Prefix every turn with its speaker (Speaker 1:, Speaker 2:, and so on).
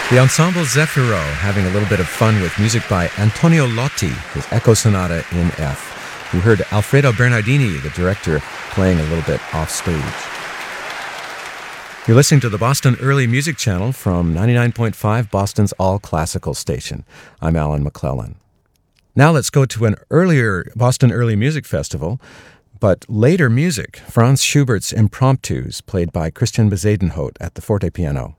Speaker 1: The ensemble Zefiro having a little bit of fun with music by Antonio Lotti, his Echo Sonata in F. You heard Alfredo Bernardini, the director, playing a little bit off stage. You're listening to the Boston Early Music Channel from 99.5, Boston's all-classical station. I'm Alan McClellan. Now let's go to an earlier Boston Early Music Festival, but later music, Franz Schubert's Impromptus, played by Christian Bezuidenhout at the forte piano.